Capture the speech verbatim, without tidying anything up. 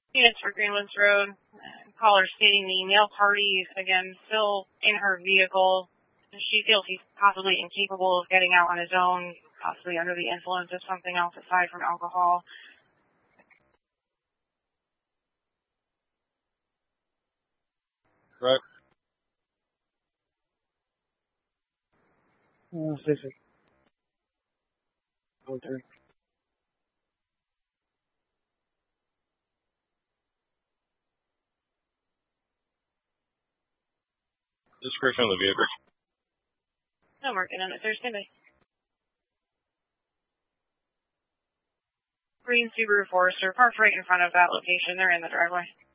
Units for Greenlands Road. Caller stating the male party, again, still in her vehicle. She feels he's possibly incapable of getting out on his own, possibly under the influence of something else aside from alcohol. Right. Oh, Pacific. Okay. Description of the vehicle. I'm working on it Thursday night. Green Subaru Forester parked right in front of that location. They're in the driveway.